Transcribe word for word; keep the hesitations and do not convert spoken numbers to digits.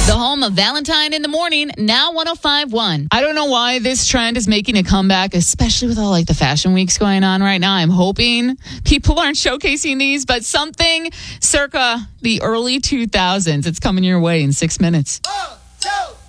The home of Valentine in the Morning, now one oh five point one. I don't know why this trend is making a comeback, especially with all like the fashion weeks going on right now. I'm hoping people aren't showcasing these, but something circa the early two thousands. It's coming your way in six minutes. One, two.